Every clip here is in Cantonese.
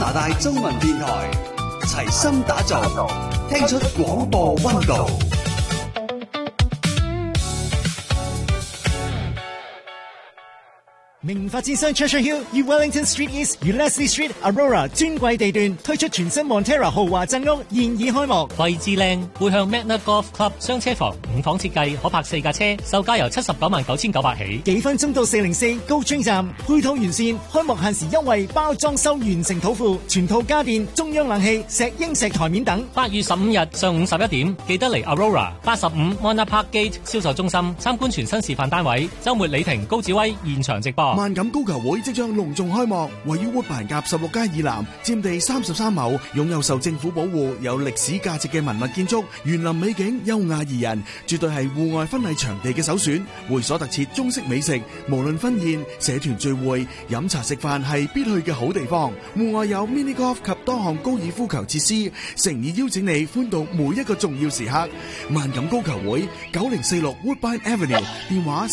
拿大中文電台，齊心打造，聽出廣播温度。 明發展商 Treasure Hill 與 Wellington Street East 與 Leslie Street Aurora 尊貴地段推出全新 Montera 豪華鎮屋，現已開幕。 位置靚，背向 Magna Golf Club 雙車房，5房設計，可泊4架車，售價由799900起。 幾分鐘到404高村站，配套完善，開幕限時優惠，包裝修完成土庫，全套家電、中央冷氣、石英石台面等。 8月15日上午11點，記得嚟 Aurora 85 Mona Park Gate 銷售中心參觀全新示範單位。週末李婷、高志威現場直播。 萬錦高球會即將隆重開幕，位於活辦甲16街以南，佔地33畝，擁有受政府保護、有歷史價值嘅文物建築，園林美景優雅宜人，絕對係戶外婚禮場地嘅首選。會所特設中式美食，無論婚宴、社團聚會、飲茶食飯係必去嘅好地方。戶外有 mini golf 及多項高爾夫球設施，誠意邀請你歡度每一個重要時刻。萬錦高球會9046 Woodbine Avenue， 電話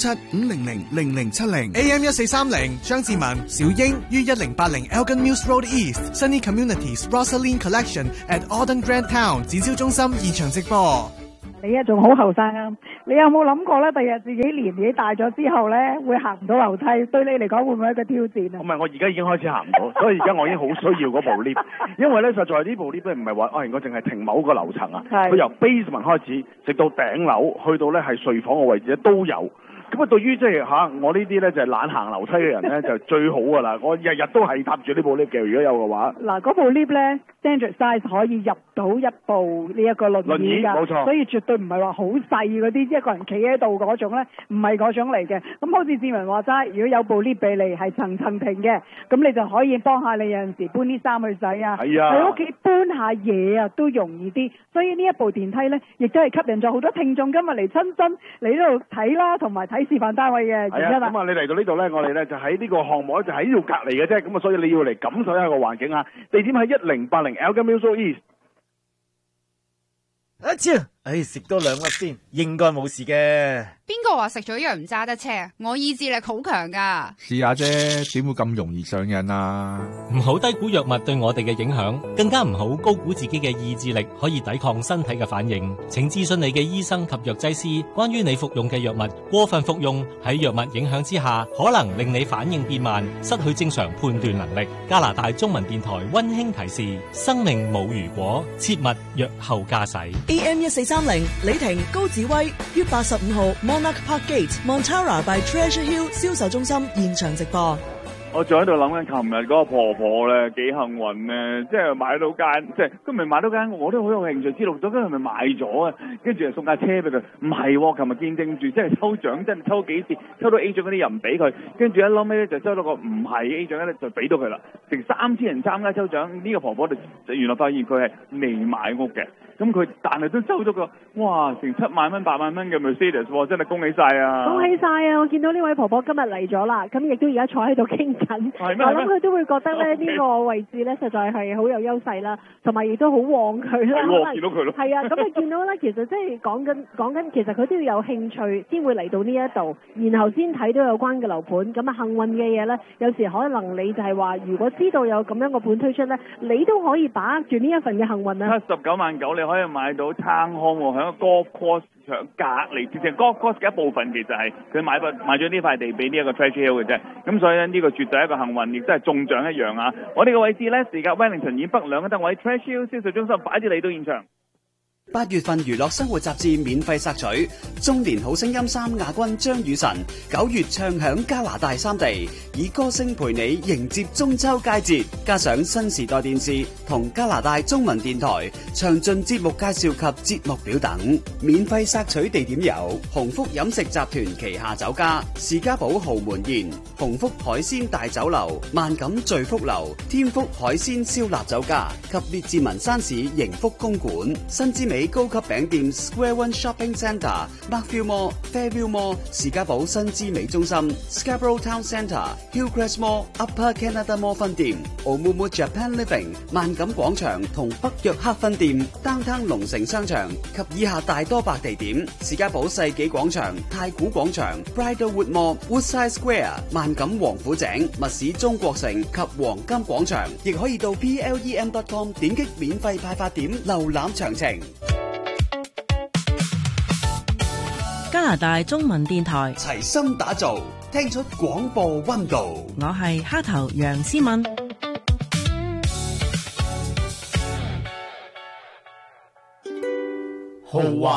437-500-0070。 AM1430 張志文、小英於1080 Elgin Mills Road East Sunny Communities Rosaline Collection at Auden Grand Town 展銷中心現場直播。 你仲好後生啊！你有冇諗過咧？第日自己年紀大咗之後咧，會行唔到樓梯，對你嚟講會唔會係一個挑戰啊？ 唔係，我而家已經開始行唔到，所以而家我已經好需要嗰部 lift， 因為咧實在呢部 lift 咧唔係話我淨係停某個樓層啊，佢由 basement 開始直到頂樓，去到咧係睡房嘅位置咧都有。咁啊，對於即係我呢啲咧就係懶行樓梯嘅人咧，就最好噶啦！我日日都係搭住呢部 lift 嘅，如果有嘅話。嗱，嗰部 lift 咧 standard size 可以入到一部呢一個輪椅㗎，冇錯，所以絕對唔係話好細嗰啲一個人企喺度嗰種咧，唔係嗰種嚟嘅。咁好似志文話齋，如果有部 lift 俾你係層層停嘅，咁你就可以幫下你有陣時搬啲衫去洗啊，喺屋企搬下嘢啊都容易啲。所以呢一部電梯咧，亦都係吸引咗好多聽眾今日嚟親身嚟呢度睇啦，同埋睇示範單位嘅原因啦。 咁啊，你嚟到呢度咧，我哋咧就喺呢個項目咧，就喺呢度隔離嘅啫。咁啊，所以你要嚟感受一下個環境啊。地點喺1080 Elgin Mills Road East。 食多2粒先，應該冇事嘅。 邊個話食咗藥唔揸得車啊？我意志力好強噶。 試下啫，點會咁容易上癮啊？ 唔好低估藥物對我哋嘅影響，更加唔好高估自己嘅意志力可以抵抗身體嘅反應。請諮詢你嘅醫生及藥劑師，關於你服用嘅藥物過分服用喺藥物影響之下，可能令你反應變慢，失去正常判斷能力。加拿大中文電台溫馨提示：生命冇如果，切勿藥後駕駛。 AM1430 李婷、高子威於85號 Monarch Park Gate Montara by Treasure Hill 銷售中心現場直播。 我仲喺度諗緊，琴日嗰個婆婆咧幾幸運咧，即係買到間，即係佢唔係買到間屋，我都好有興趣知道咗，佢係咪買咗啊？跟住就送架車俾佢，唔係喎，琴日見證住即係抽獎，真係抽幾次，抽到 A 獎嗰啲人唔俾佢，跟住一撈尾咧就收到個唔係 A 獎咧就俾到佢啦，成3000人參加抽獎，呢個婆婆就原來發現佢係未買屋嘅。咁佢但係都收咗個哇成7萬蚊8萬蚊嘅 Mercedes 喎，真係恭喜晒啊！ 恭喜晒啊！我見到呢位婆婆今日嚟咗啦，咁亦都而家坐喺度傾緊。我諗佢都會覺得咧呢個位置咧實在係好有優勢啦，同埋亦都好旺佢啦。 見到佢咯。 係啊，咁你見到咧，其實即係講緊，其實佢都要有興趣先會嚟到呢一度，然後先睇到有關嘅樓盤。咁啊幸運嘅嘢咧，有時可能你就係話，如果知道有咁樣個盤推出咧，你都可以把握住呢一份嘅幸運啊 ！79.9萬你可以買到撐康喎，喺個 golf course 場隔離，直情 golf course 嘅一部分，其實係佢買咗呢塊地俾呢一個 Treasure Hill 嘅啫。咁所以呢個絕對係一個幸運，亦都係中獎一樣啊！我哋嘅位置咧，時隔 Wellington 以北2個單位 Treasure Hill 銷售中心擺住嚟到現場。 8月份娛樂生活雜誌免費索取，中年好聲音3亞軍張雨晨9月唱響加拿大3地，以歌聲陪你迎接中秋佳節，加上新時代電視同加拿大中文電台詳盡節目介紹及節目表等。免費索取地點有鴻福飲食集團旗下酒家士嘉堡豪門宴、鴻福海鮮大酒樓、萬錦聚福樓、天福海鮮燒臘酒家及列治文山市盈福公館、新之美比高級餅店 Square One Shopping Centre、Markville Mall、Fairview Mall、士嘉堡新之美中心、Scarborough Town Centre、Hillcrest Mall、Upper Canada Mall 分店、Oumuamua Japan Living、萬錦廣場同北約克分店、Downtown 龍城商場及以下大多白地點：士嘉堡世紀廣場、太古廣場、Bridlewood Mall、Woodside Square、萬錦王府井、密市中國城及黃金廣場，亦可以到 plem.com 點擊免費派發點瀏覽詳情。 加拿大中文電台齊心打造，聽出廣播溫度。 我係蝦頭楊思敏。 豪華